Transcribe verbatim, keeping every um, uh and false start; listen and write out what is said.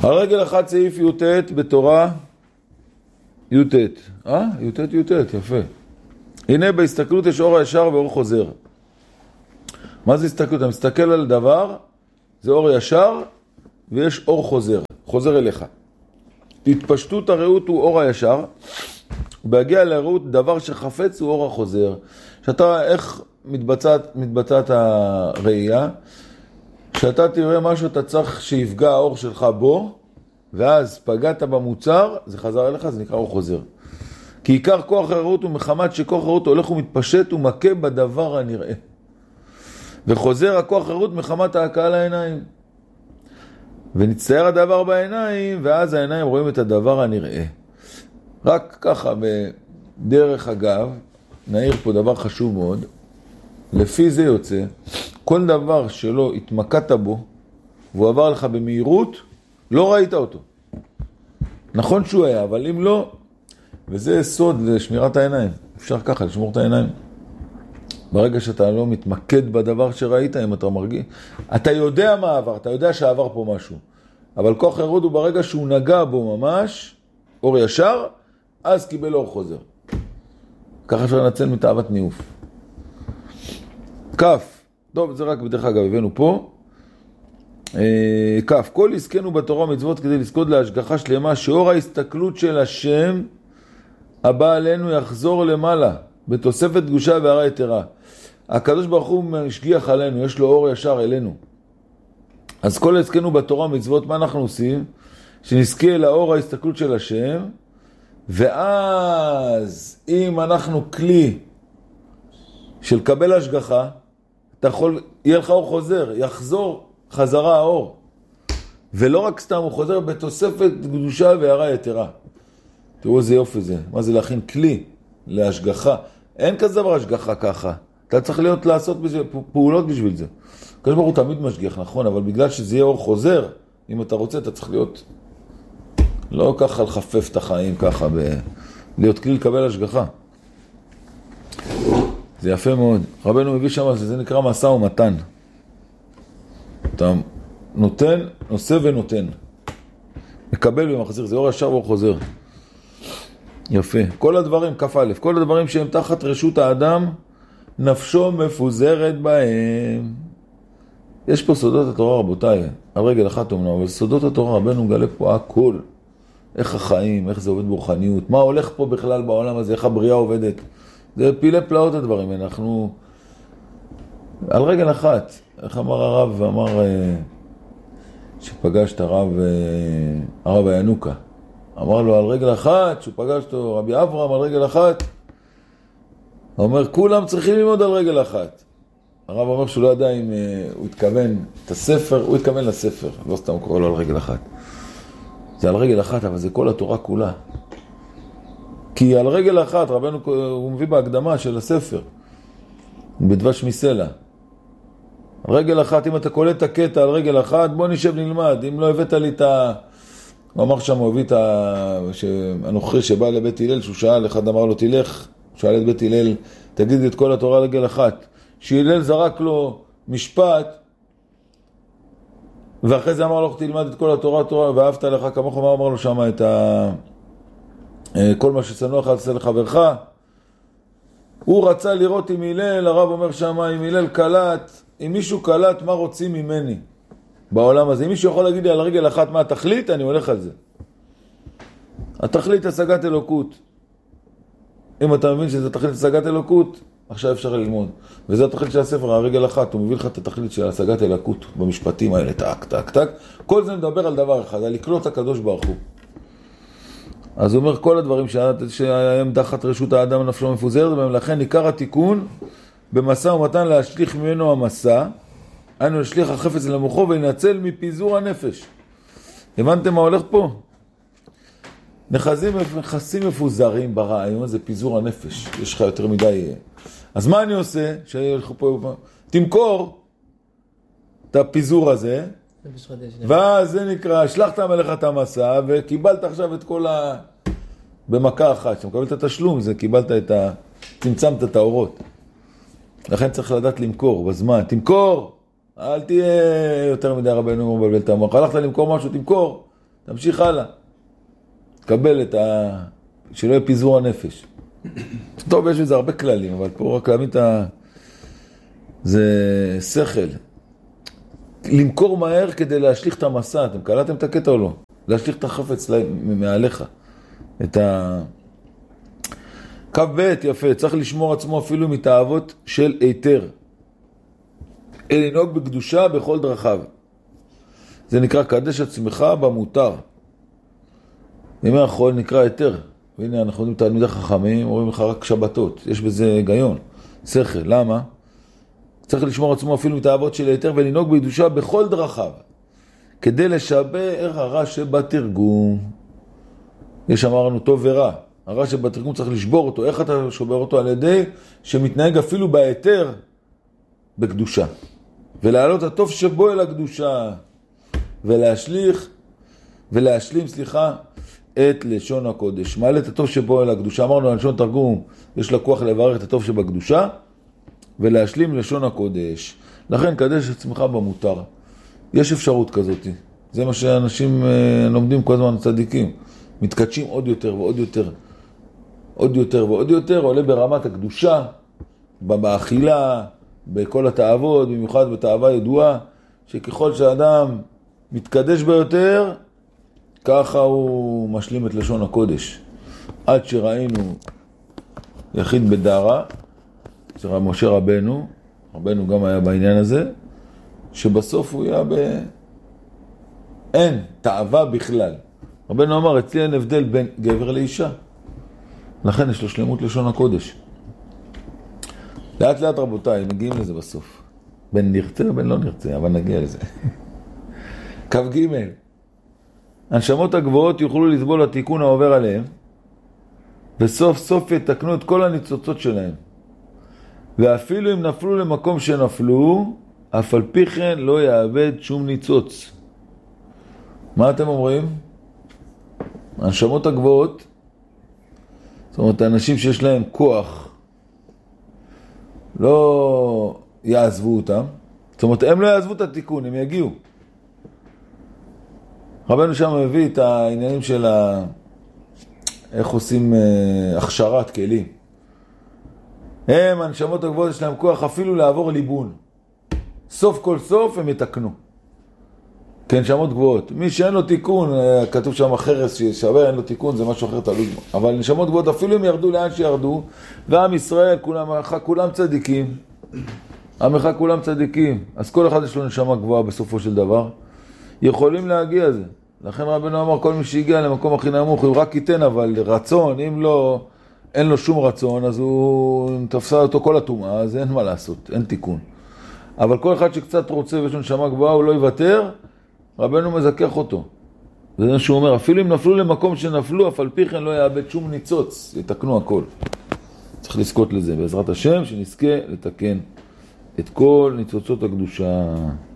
הרגל אחת סעיף י"ט בתורה י"ט. אה? י"ט י"ט, יפה. הנה בהסתכלות יש אור הישר ואור חוזר. מה זה הסתכלות? אתה מסתכל על דבר, זה אור ישר ויש אור חוזר, חוזר אליך. התפשטות הראות הוא אור הישר, בהגיע לראות דבר שחפץ הוא אור החוזר. שאתה, איך מתבצעת, מתבצעת הראייה? כשאתה תראה משהו, אתה צריך שיפגע האור שלך בו, ואז פגעת במוצר, זה חזר אליך, זה נקרא אור חוזר. כי עיקר כוח הראות הוא מחמת שכוח הראות הולך ומתפשט ומכה בדבר הנראה. וחוזר הכוח הראות מחמת ההקעה לעיניים. ונצטייר הדבר בעיניים, ואז העיניים רואים את הדבר הנראה. רק ככה, בדרך אגב, נעיר פה דבר חשוב מאוד. לפי זה יוצא, כל דבר שלא התמקדת בו, והוא עבר לך במהירות, לא ראית אותו. נכון שהוא היה, אבל אם לא, וזה סוד לשמירת העיניים. אפשר ככה לשמור את העיניים. ברגע שאתה לא מתמקד בדבר שראית, אם אתה מרגיש, אתה יודע מה עבר, אתה יודע שעבר פה משהו. אבל כוח הראות הוא ברגע שהוא נגע בו ממש, אור ישר, אז קיבל אור חוזר. ככה אפשר לנצל מתאוות ניאוף. כף, טוב, זה רק בדרך אגב, הבאנו פה. כף, כל עסקנו בתורה ומצוות כדי לזכות להשגחה שלמה, שאור ההסתכלות של השם הבא עלינו יחזור למעלה, בתוספת קדושה והרה יתרה. הקדוש ברוך הוא משגיח עלינו, יש לו אור ישר אלינו. אז כל עסקנו בתורה ומצוות, מה אנחנו עושים? שנזכה לאור ההסתכלות של השם, ואז אם אנחנו כלי של קבל השגחה, אתה יכול, יהיה לך אור חוזר, יחזור חזרה האור. ולא רק סתם, הוא חוזר בתוספת קדושה והרה יתרה. תראו איזה יופי זה. מה זה להכין כלי להשגחה? אין כזה דבר השגחה ככה. אתה צריך להיות לעשות בזה, פעולות בשביל זה. הקדוש ברוך הוא תמיד משגיח, נכון, אבל בגלל שזה יהיה אור חוזר, אם אתה רוצה, אתה צריך להיות לא ככה לחפף את החיים, ככה, ב... להיות כלי לקבל השגחה. זה יפה מאוד. רבנו מביא שם, זה נקרא משא ומתן. אתה נותן, נושא ונותן. מקבל ומחזיר, זה אור ישר ואור חוזר. יפה. כל הדברים, כף א', כל הדברים שהם תחת רשות האדם, נפשו מפוזרת בהם. יש פה סודות התורה, רבותיי, על רגל אחת אומנם, אבל סודות התורה, רבנו מגלה פה הכל. איך החיים, איך זה עובד ברוחניות, מה הולך פה בכלל בעולם הזה, איך הבריאה עובדת. זה פילי פלאות הדברים, אנחנו על רגל אחת, איך אמר הרב, אמר שפגש את הרב, הרב הינוקה, אמר לו על רגל אחת, שהוא פגש אותו רבי אברהם על רגל אחת, הוא אומר כולם צריכים ללמוד על רגל אחת. הרב אומר שהוא לא ידע אם הוא התכוון את הספר, הוא התכוון לספר, לא סתם קורא לו על רגל אחת. זה על רגל אחת, אבל זה כל התורה כולה. כי על רגל אחת, רבנו הוא מביא בהקדמה של הספר, בדבש מסלע. על רגל אחת, אם אתה קולט את הקטע על רגל אחת, בוא נשב נלמד. אם לא הבאת לי את ה... הוא אמר שם, הוא הביא את ה... הנוכרי שבא לבית הלל, שהוא שאל, אחד אמר לו, תלך, שאל את בית הלל, תגיד את כל התורה על רגל אחת. שהלל זרק לו משפט, ואחרי זה אמר לו, תלמד את כל התורה, התורה, ואהבת לך כמוך, מה אמר לו שם את ה... כל מה שצנוע לך, תעשה לחברך. הוא רצה לראות עם הלל, הרב אומר שם, אם הלל קלט, אם מישהו קלט, מה רוצים ממני בעולם הזה? אם מישהו יכול להגיד לי על רגל אחת מה התכלית, אני הולך על זה. התכלית השגת אלוקות. אם אתה מבין שזה תכלית השגת אלוקות, עכשיו אפשר ללמוד. וזה התכלית של הספר, הרגל אחת, הוא מביא לך את התכלית של השגת אלוקות במשפטים האלה, טק, טק, טק. כל זה מדבר על דבר אחד, על לקלוט הקדוש ברוך הוא. אז הוא אומר כל הדברים שהם תחת רשות האדם נפשו מפוזרת, ולכן עיקר התיקון במשא ומתן להשליך ממנו המסע, אנו להשליך החפץ למוחו וינצל מפיזור הנפש. הבנתם מה הולך פה? נכסים, נכסים מפוזרים ברעיון, זה פיזור הנפש. יש לך יותר מדי. אז מה אני עושה? פה, תמכור את הפיזור הזה, ואז זה נקרא, שלחת מלך את המסע, וקיבלת עכשיו את כל ה... במכה אחת, שאתה מקבל את התשלום, זה קיבלת את ה... צמצמת את האורות. לכן צריך לדעת למכור בזמן. תמכור! אל תהיה יותר מדי רבנו מבלבל את המוח. הלכת למכור משהו, תמכור. תמשיך הלאה. תקבל את ה... שלא יהיה פיזור הנפש. טוב, יש בזה הרבה כללים, אבל פה רק להבין את ה... זה שכל. למכור מהר כדי להשליך את המסע. אתם קלטתם את הקטע או לא? להשליך את החפץ מעליך. את ה... קו ב' יפה, צריך לשמור עצמו אפילו מתאוות של היתר. לנהוג בקדושה בכל דרכיו. זה נקרא קדש עצמך במותר. ימי החול נקרא היתר. והנה אנחנו יודעים תלמידי חכמים, אומרים לך רק שבתות. יש בזה היגיון, שכל. למה? צריך לשמור עצמו אפילו מתאוות של היתר ולנהוג בקדושה בכל דרכיו. כדי לשבר הרע שבתרגום. יש אמרנו טוב ורע. הרע שבתרגום צריך לשבור אותו. איך אתה שובר אותו? על ידי שמתנהג אפילו בהיתר בקדושה. ולהעלות הטוב שבו אל הקדושה. ולהשליך, ולהשלים, סליחה, את לשון הקודש. מעלה את הטוב שבו אל הקדושה. אמרנו על לשון תרגום, יש לקוח לברך את הטוב שבקדושה, ולהשלים לשון הקודש. לכן קדש עצמך במותר. יש אפשרות כזאת. זה מה שאנשים לומדים כל הזמן צדיקים. מתקדשים עוד יותר ועוד יותר. עוד יותר ועוד יותר, עולה ברמת הקדושה, באכילה, בכל התאוות, במיוחד בתאווה ידועה, שככל שאדם מתקדש ביותר, ככה הוא משלים את לשון הקודש. עד שראינו יחיד בדרה, זה משה רבנו, רבנו גם היה בעניין הזה, שבסוף הוא היה ב... אין תאווה בכלל. רבנו אמר, אצלי אין הבדל בין גבר לאישה. לכן יש לו שלמות לשון הקודש. לאט לאט רבותיי, מגיעים לזה בסוף. בין נרצה ובין לא נרצה, אבל נגיע לזה. קו ג' הנשמות הגבוהות יוכלו לסבול התיקון העובר עליהם, וסוף סוף יתקנו את כל הניצוצות שלהם. ואפילו אם נפלו למקום שנפלו, אף על פי כן לא יאבד שום ניצוץ. מה אתם אומרים? הנשמות הגבוהות, זאת אומרת, האנשים שיש להם כוח, לא יעזבו אותם. זאת אומרת, הם לא יעזבו את התיקון, הם יגיעו. רבנו שם מביא את העניינים של ה... איך עושים אה, הכשרת כלים. הם, הנשמות הגבוהות, יש להם כוח אפילו לעבור ליבון. סוף כל סוף הם יתקנו. כן, נשמות גבוהות. מי שאין לו תיקון, כתוב שם חרס ששווה, אין לו תיקון, זה משהו אחר תלוי. אבל נשמות גבוהות, אפילו הם ירדו לאן שירדו, ועם ישראל, כולם, כולם צדיקים. עמך כולם צדיקים. אז כל אחד יש לו נשמה גבוהה בסופו של דבר. יכולים להגיע לזה. לכן רבנו אמר, כל מי שהגיע למקום הכי נמוך, הוא רק ייתן, אבל רצון, אם לא, אין לו שום רצון, אז הוא תפסה אותו כל התאומה, אז אין מה לעשות, אין תיקון. אבל כל אחד שקצת רוצה ויש לו נשמה גבוהה, הוא לא יוותר, רבנו מזכח אותו. זה מה שהוא אומר, אפילו אם נפלו למקום שנפלו, אף על פי כן לא יאבד שום ניצוץ, יתקנו הכל. צריך לזכות לזה, בעזרת השם, שנזכה לתקן את כל ניצוצות הקדושה.